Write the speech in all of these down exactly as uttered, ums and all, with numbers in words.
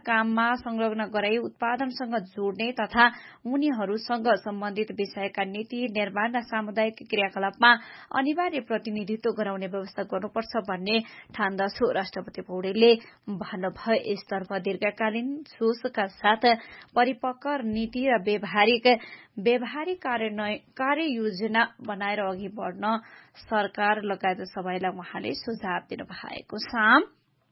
काममा संलग्न गराई उत्पादनसँग जोड्ने तथा उनीहरूसँग सम्बन्धित विषयका नीति निर्माण र सामुदायिक क्रियाकलापमा अनिवार्य प्रतिनिधित्व गराउने व्यवस्था गर्नुपर्छ भन्ने ठान्दछु राष्ट्रपति पौडेलले भन्नुभयो। यसतर्फ दीर्घकालीन सोचका साथ परिपक्व नीति र व्यावहारिक व्यावहारिक कार्ययोजना बनाएर अघि बढ्न सरकार लगायत सबैलाई उहाँले सुझाव दिनुभएको छ।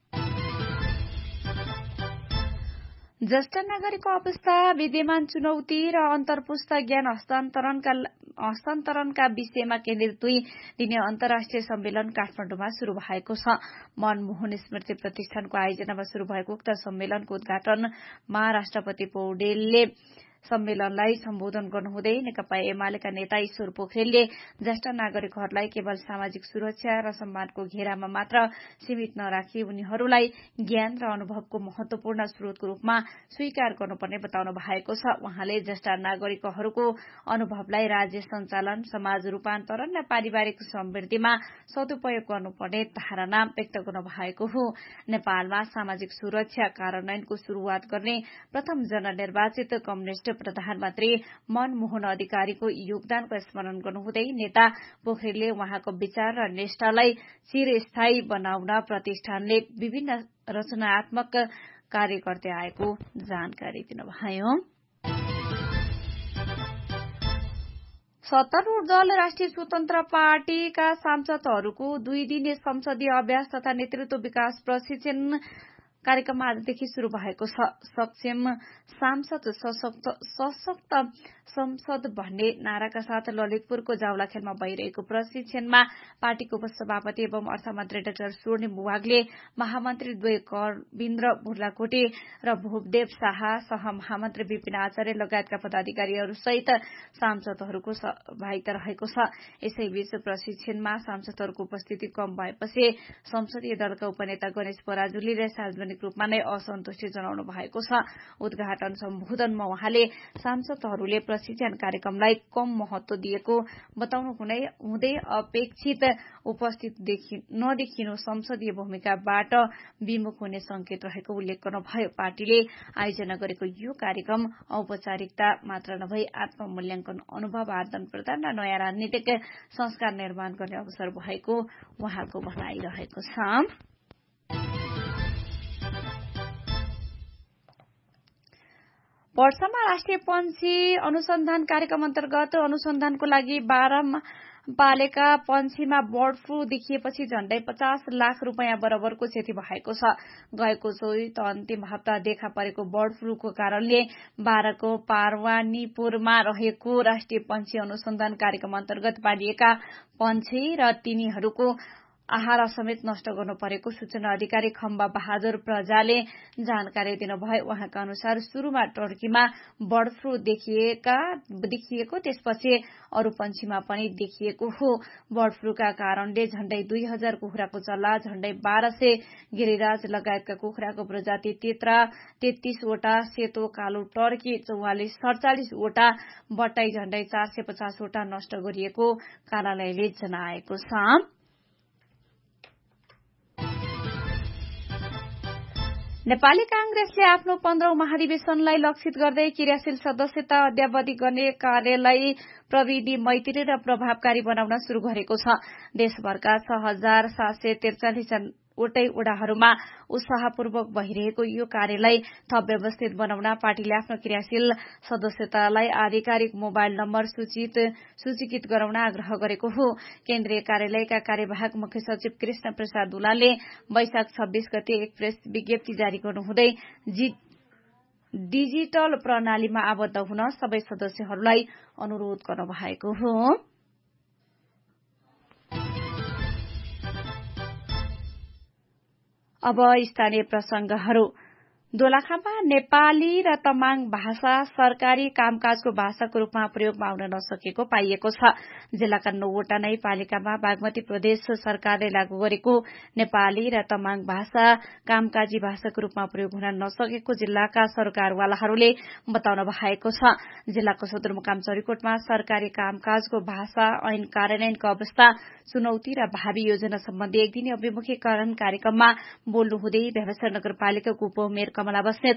ज्येष्ठ नागरिकको अवस्था, विद्यमान चुनौती र अन्तर्पुस्ता ज्ञान हस्तान्तरणका हस्तान्तरणका विषयमा केन्द्रित दुई दिने अन्तर्राष्ट्रिय सम्मेलन काठमाडौँमा शुरू भएको छ। मनमोहन स्मृति प्रतिष्ठानको आयोजनामा शुरू भएको उक्त सम्मेलनको उद्घाटनमा राष्ट्रपति पौडेलले सम्मेलनलाई सम्बोधन गर्नुहुँदै नेकपा एमालेका नेता ईश्वर पोखरेलले ज्येष्ठ नागरिकहरूलाई केवल सामाजिक सुरक्षा र सम्मानको घेरामा मात्र सीमित नराखी उनीहरूलाई ज्ञान र अनुभवको महत्वपूर्ण स्रोतको रूपमा स्वीकार गर्नुपर्ने बताउनु भएको छ। उहाँले ज्येष्ठ नागरिकहरूको अनुभवलाई राज्य सञ्चालन, समाज रूपान्तरण र पारिवारिक समृद्धिमा सदुपयोग गर्नुपर्ने धारणा व्यक्त गर्नु भएको हो। नेपालमा सामाजिक सुरक्षा कार्यान्वयनको शुरूआत गर्ने प्रथम जननिर्वाचित कम्युनिष्ट प्रधानमन्त्री मनमोहन अधिकारीको योगदानको स्मरण गर्नुहुँदै नेता पोखरेलले उहाँको विचार र निष्ठालाई चिरस्थायी बनाउन प्रतिष्ठानले विभिन्न रचनात्मक कार्य गर्दै आएको जानकारी दिनुभयो। सत्तारूढ़ दल राष्ट्रिय स्वतन्त्र पार्टीका सांसदहरूको दुई दिने संसदीय अभ्यास तथा नेतृत्व विकास प्रशिक्षण कार्यक्रम आजदेखि शुरू भएको छ। सक्षम सांसद सशक्त सशक्त संसद भन्ने नाराका साथ ललितपुरको जावलाखेलमा भइरहेको प्रशिक्षणमा पार्टीको उपसभापति एवं अर्थमन्त्री डाक्टर स्वर्णिम बुवागले, महामन्त्री द्वय करविन्द्र बुर्लाकोटे र भूपदेव शाह, सह महामन्त्री विपिन आचार्य लगायतका पदाधिकारीहरू सहित सांसदहरूको सहभागिता रहेको छ। यसैबीच प्रशिक्षणमा सांसदहरूको उपस्थिति कम भएपछि संसदीय दलका उपनेता गणेश पराजुलीले सार्वजनिक रूपमा नै असन्तुष्टि जनाउनु भएको छ। उद्घाटन सम्बोधनमा उहाँले सांसदहरूले प्रशिक्षण कार्यक्रमलाई कम महत्व दिएको बताउनु हुँदै अपेक्षित उपस्थिति नदेखिनु संसदीय भूमिकाबाट विमुख हुने संकेत रहेको उल्लेख गर्नुभयो। पार्टीले आयोजना गरेको यो कार्यक्रम औपचारिकता मात्र नभई आत्ममूल्याङ्कन, अनुभव आदान प्रदान र नयाँ राजनीतिक संस्कार निर्माण गर्ने अवसर भएको उहाँको भनाइरहेको छ। वर्षमा राष्ट्रिय पंक्षी अनुसन्धान कार्यक्रम अन्तर्गत अनुसन्धानको लागि बाह्र पालेका पंक्षीमा बर्ड फ्लू देखिएपछि झण्डै पचास लाख रूपियाँ बराबरको क्षति भएको छ। गएको चैत अन्तिम हप्ता देखा परेको बर्ड फ्लूको कारणले बाह्रको पारवानीपुरमा रहेको राष्ट्रिय पंक्षी अनुसन्धान कार्यक्रम अन्तर्गत पालिएका पंक्षी र तिनीहरूको आहार समेत नष्ट गर्नु परेको सूचना अधिकारी खम्बा बहादुर प्रजाले जानकारी दिनुभयो। उहाँका अनुसार शुरूमा टर्कीमा बर्ड फ्लू देखिएका देखिएको त्यसपछि अरू पंक्षीमा पनि देखिएको हो। बर्ड फ्लूका कारणले झण्डै दुई हजार कुखुराको चल्ला, झण्डै बाह्र सय गिरिराज लगायतका कुखुराको प्रजाति तेत्रा, तेत्तीसवटा सेतो कालो टर्की, चौवालिस सड़चालिसवटा बट्टाई, झण्डै चार सय पचासवटा नष्ट गरिएको कार्यालयले जनाएको छ। नेपाली कांग्रेसले आफ्नो पन्ध्रौं महाधिवेशनलाई लक्षित गर्दै क्रियाशील सदस्यता अद्यावधि गर्ने कार्यलाई प्रविधि मैत्री र प्रभावकारी बनाउन शुरू गरेको छ। देशभरका छ हजार सात सय त्रिचालिस वटै वडाहरूमा उत्साहपूर्वक भइरहेको यो कार्यलाई थप व्यवस्थित बनाउन पार्टीले आफ्नो क्रियाशील सदस्यतालाई आधिकारिक मोबाइल नम्बर सूचित सूचीकृत गराउन आग्रह गरेको हो। केन्द्रीय कार्यालयका कार्यवाहक मुख्य सचिव कृष्ण प्रसाद दुलालले वैशाख छब्बीस गते एक प्रेस विज्ञप्ति जारी गर्नुहुँदै डिजिटल प्रणालीमा आबद्ध हुन सबै सदस्यहरूलाई अनुरोध गर्नुभएको हो। अब स्थानीय प्रसंगहरू। दोलखामा नेपाली र तमाङ भाषा सरकारी कामकाजको भाषाको रूपमा प्रयोगमा आउन नसकेको पाइएको छ। जिल्लाका नौवटा नै पालिकामा बागमती प्रदेश सरकारले लागू गरेको नेपाली र तमाङ भाषा कामकाजी भाषाको रूपमा प्रयोग हुन नसकेको जिल्लाका सरकारवालाहरूले बताउनु भएको छ। जिल्लाको सदरमुकाम चरीकोटमा सरकारी कामकाजको भाषा ऐन कार्यान्वयनको अवस्था, चुनौती र भावी योजना सम्बन्धी एक दिने अभिमुखीकरण कार्यक्रममा बोल्नुहुँदै व्यवसाय नगरपालिकाको उपमेयर कमला बस्नेत